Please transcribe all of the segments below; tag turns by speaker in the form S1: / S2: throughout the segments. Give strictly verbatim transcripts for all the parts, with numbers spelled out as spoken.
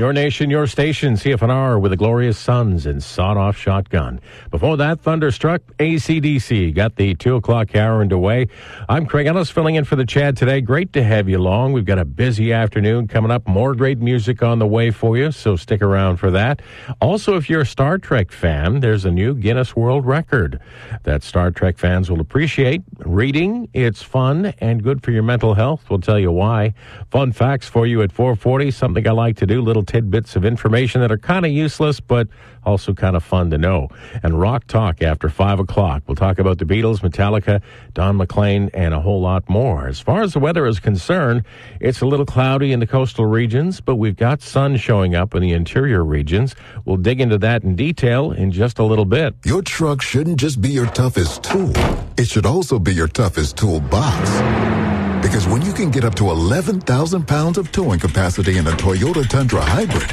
S1: Your nation, your station, C F N R with the Glorious Sons and Sawed-Off Shotgun. Before that, Thunderstruck, A C D C got the two o'clock hour underway. I'm Craig Ellis filling in for the Chad today. Great to have you along. We've got a busy afternoon coming up. More great music on the way for you, so stick around for that. Also, if you're a Star Trek fan, there's a new Guinness World Record that Star Trek fans will appreciate. Reading, it's fun and good for your mental health. We'll tell you why. Fun facts for you at four forty, something I like to do, little tidbits of information that are kind of useless, but also kind of fun to know. And Rock Talk after five o'clock. We'll talk about the Beatles, Metallica, Don McLean, and a whole lot more. As far as the weather is concerned, it's a little cloudy in the coastal regions, but we've got sun showing up in the interior regions. We'll dig into that in detail in just a little bit.
S2: Your truck shouldn't just be your toughest tool. It should also be your toughest toolbox. Because when you can get up to eleven thousand pounds of towing capacity in a Toyota Tundra Hybrid,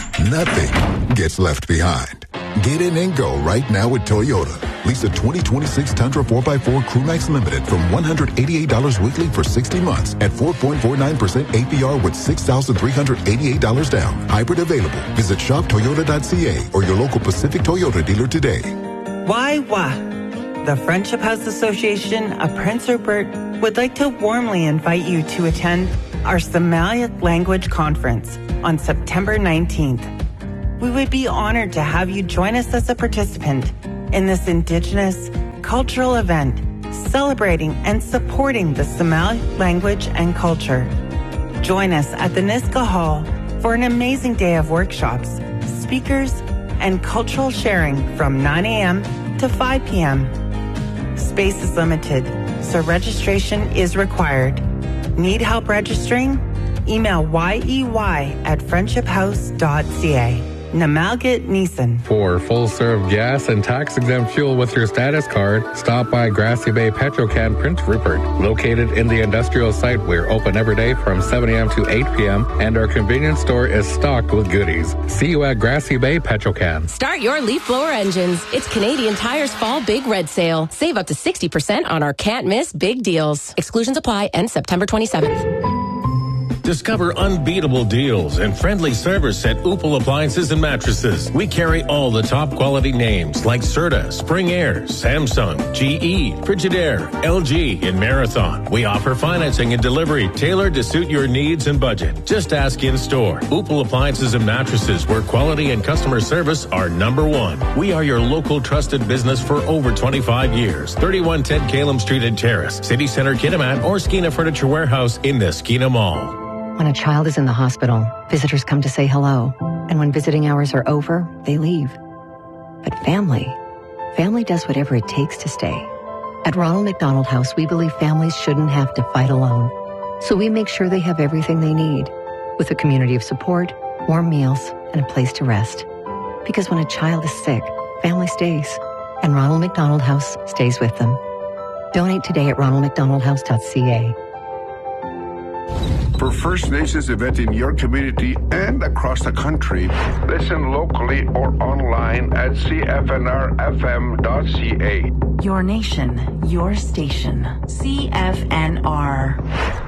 S2: nothing gets left behind. Get in and go right now with Toyota. Lease a twenty twenty-six Tundra four by four Crewmax Limited from one hundred eighty-eight dollars weekly for sixty months at four point four nine percent A P R with six thousand three hundred eighty-eight dollars down. Hybrid available. Visit shop toyota dot c a or your local Pacific Toyota dealer today.
S3: Why, wah. The Friendship House Association of Prince Rupert would like to warmly invite you to attend our Somali Language Conference on September nineteenth. We would be honored to have you join us as a participant in this Indigenous cultural event celebrating and supporting the Somali language and culture. Join us at the Niska Hall for an amazing day of workshops, speakers, and cultural sharing from nine a.m. to five p.m. Space is limited, so registration is required. Need help registering? Email yey at friendship house dot c a. Namalgit Neeson.
S4: For full-serve gas and tax-exempt fuel with your status card, stop by Grassy Bay Petrocan Prince Rupert. Located in the industrial site, we're open every day from seven a.m. to eight p.m., and our convenience store is stocked with goodies. See you at Grassy Bay Petrocan.
S5: Start your leaf blower engines. It's Canadian Tire's Fall Big Red Sale. Save up to sixty percent on our can't-miss big deals. Exclusions apply, end September twenty-seventh.
S1: Discover unbeatable deals and friendly service at Opal Appliances and Mattresses. We carry all the top quality names like Serta, Spring Air, Samsung, G E, Frigidaire, L G, and Marathon. We offer financing and delivery tailored to suit your needs and budget. Just ask in store. Opal Appliances and Mattresses, where quality and customer service are number one. We are your local trusted business for over twenty-five years. thirty-one ten Calum Street and Terrace, City Center, Kitimat, or Skeena Furniture Warehouse in the Skeena Mall.
S6: When a child is in the hospital, visitors come to say hello. And when visiting hours are over, they leave. But family, family does whatever it takes to stay. At Ronald McDonald House, we believe families shouldn't have to fight alone. So we make sure they have everything they need, with a community of support, warm meals, and a place to rest. Because when a child is sick, family stays. And Ronald McDonald House stays with them. Donate today at ronald mcdonald house dot c a.
S7: For First Nations event in your community and across the country, listen locally or online at c f n r f m dot c a.
S8: Your nation, your station. C F N R.